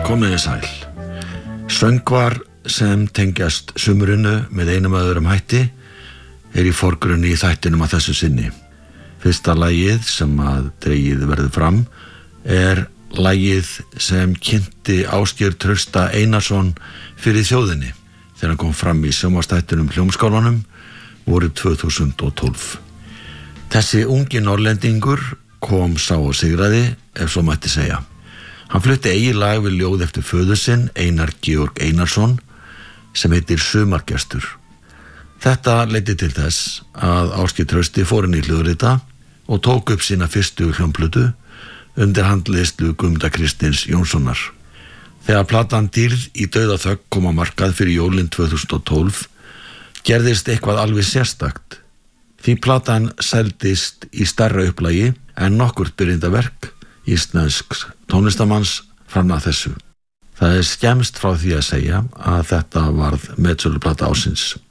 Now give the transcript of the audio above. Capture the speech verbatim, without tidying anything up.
Komiði sæl. Söngvar sem tengjast sumrinu með einum að öðrum hætti er í forgrunni í þættinum að þessu sinni. Fyrsta lagið sem að dregið verður fram er lagið sem kynnti Ásgeir Trausta Einarsson fyrir þjóðinni þegar hann kom fram í sjónvarpsþættinum Hljómskálanum vorið tvö þúsund og tólf. Þessi ungi norrlendingur kom sá og sigraði, ef svo mætti segja. Hann flutti eigið lag við ljóð eftir föður sinn, Einar Georg Einarsson, sem heitir Sumargestur. Þetta leiddi til þess að Ásgeir Trausti fór inn í hljóðrita og tók upp sína fyrstu hljómplötu undir handleiðslu Guðmundar Kristins Jónssonar. Þegar platan Dýrð í dauðaþögn kom á markað fyrir jólin tvö þúsund og tólf, gerðist eitthvað alveg sérstakt. Því platan seldist í stærra upplagi en nokkurt byrjindaverk íslensks tónlistamanns fram að þessu. Það er skemmst frá því að segja að þetta varð metsöluplata ársins.